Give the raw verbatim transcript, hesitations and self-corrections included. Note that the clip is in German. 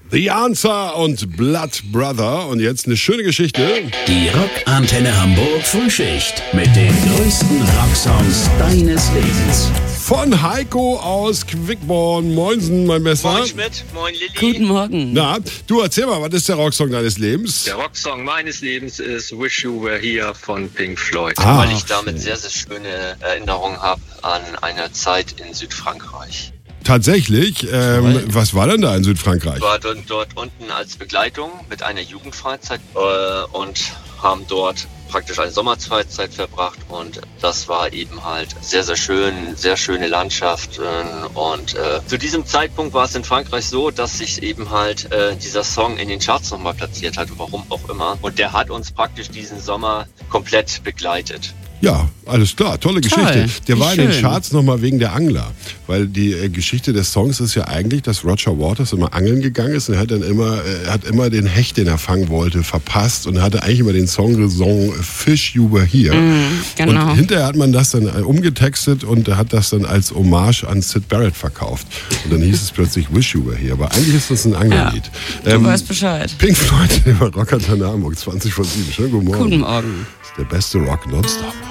The Answer und Blood Brother. Und jetzt eine schöne Geschichte. Die Rockantenne Hamburg Frühschicht mit den größten Rocksongs deines Lebens. Von Heiko aus Quickborn. Moinsen, mein Bester. Moin Schmidt, moin Lilly. Guten Morgen. Na, du erzähl mal, was ist der Rocksong deines Lebens? Der Rocksong meines Lebens ist Wish You Were Here von Pink Floyd. Ah, weil ich damit sehr, sehr schöne Erinnerungen habe an eine Zeit in Südfrankreich. Tatsächlich, ähm, was war denn da in Südfrankreich? Ich war dort, dort unten als Begleitung mit einer Jugendfreizeit äh, und haben dort praktisch eine Sommerfreizeit verbracht und das war eben halt sehr, sehr schön, sehr schöne Landschaft äh, und äh, zu diesem Zeitpunkt war es in Frankreich so, dass sich eben halt äh, dieser Song in den Charts nochmal platziert hat, warum auch immer, und der hat uns praktisch diesen Sommer komplett begleitet. Ja, alles klar, tolle Toll, Geschichte. Der wie war in den schön. Charts nochmal wegen der Angler. Weil die äh, Geschichte des Songs ist ja eigentlich, dass Roger Waters immer angeln gegangen ist und er hat dann immer, äh, hat immer den Hecht, den er fangen wollte, verpasst und hatte eigentlich immer den Song gesungen, Fish You Were Here. Mm, genau. Und hinterher hat man das dann äh, umgetextet und hat das dann als Hommage an Syd Barrett verkauft. Und dann hieß es plötzlich Wish You Were Here. Aber eigentlich ist das ein Anglerlied. Du weißt Bescheid. Pink Floyd über Rockantenne Hamburg, zwanzig vor sieben. Schönen guten Morgen. Guten Morgen. Das ist der beste Rock nonstop.